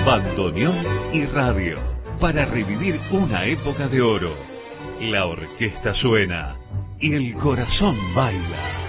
Bandoneón y radio, para revivir una época de oro. La orquesta suena y el corazón baila.